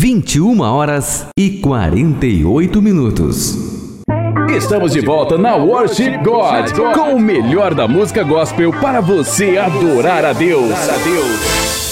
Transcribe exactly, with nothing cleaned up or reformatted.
vinte e uma horas e quarenta e oito minutos. Estamos de volta na Worship God, com o melhor da música gospel para você adorar a Deus.